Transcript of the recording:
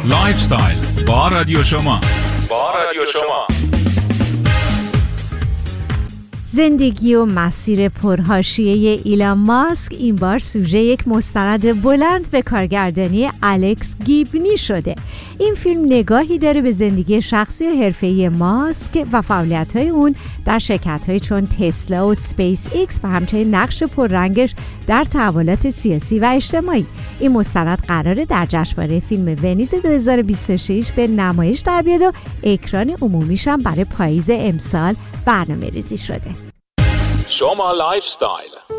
لایف استایل با رادیو شما. زندگی و مسیر پرحاشیه ایلان ماسک این بار سوژه یک مستند بلند به کارگردانی الکس گیبنی شده. این فیلم نگاهی داره به زندگی شخصی و حرفه‌ای ماسک و فعالیت‌های اون در شرکت‌هایی چون تسلا و اسپیس ایکس و همچنین نقش پررنگش در تحولات سیاسی و اجتماعی. این مستند قراره در جشنواره فیلم ونیز 2026 به نمایش در بیاد و اکران عمومیش هم برای پاییز امسال برنامه‌ریزی شده. شما لایف استایل.